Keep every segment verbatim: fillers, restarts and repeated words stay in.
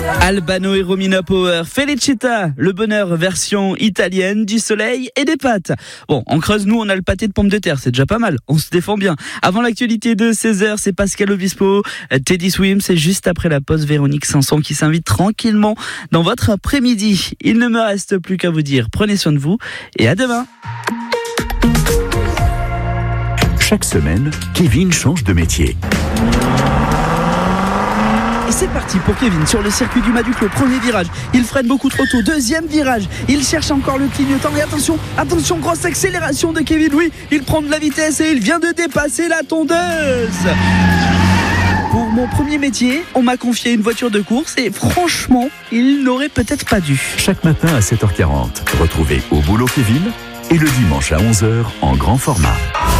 Albano et Romina Power, Felicita, le bonheur version italienne, du soleil et des pâtes. Bon, en Creuse, nous, on a le pâté de pommes de terre, c'est déjà pas mal, on se défend bien. Avant l'actualité de seize heures, c'est Pascal Obispo, Teddy Swim, c'est juste après la pause Véronique Sanson qui s'invite tranquillement dans votre après-midi. Il ne me reste plus qu'à vous dire, prenez soin de vous et à demain. Chaque semaine, Kevin change de métier. Et c'est parti pour Kevin sur le circuit du Maduc, le premier virage. Il freine beaucoup trop tôt. Deuxième virage. Il cherche encore le clignotant. Et attention, attention, grosse accélération de Kevin. Oui, il prend de la vitesse et il vient de dépasser la tondeuse. Pour mon premier métier, on m'a confié une voiture de course et franchement, il n'aurait peut-être pas dû. Chaque matin à sept heures quarante, retrouvez Au Boulot Kevin et le dimanche à onze heures en grand format.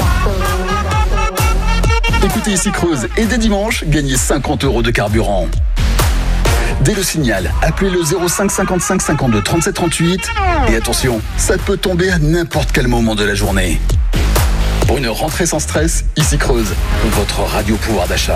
Écoutez ici Creuse et dès dimanche, gagnez cinquante euros de carburant. Dès le signal, appelez le zéro cinq cinquante-cinq cinquante-deux trente-sept trente-huit et attention, ça peut tomber à n'importe quel moment de la journée. Pour une rentrée sans stress, ici Creuse, votre radio pouvoir d'achat.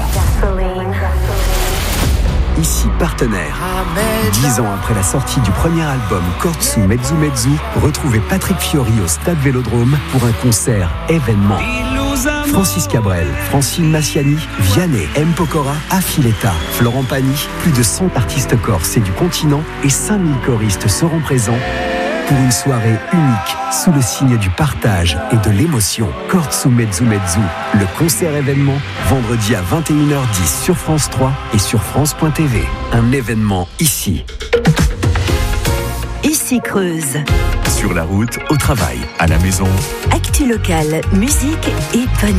Ici partenaire. Dix ans après la sortie du premier album Cortsu Mezzu Mezzu, retrouvez Patrick Fiori au Stade Vélodrome pour un concert événement. Francis Cabrel, Francine Massiani, Vianney, M. Pokora, Affiletta, Florent Pagny, plus de cent artistes corses et du continent et cinq mille choristes seront présents pour une soirée unique sous le signe du partage et de l'émotion. Cortsu Mezzu Mezzu, le concert événement, vendredi à vingt et une heures dix sur France trois et sur France point T V. Un événement ici. Ici Creuse. Sur la route, au travail, à la maison. Actu locale, musique et bonne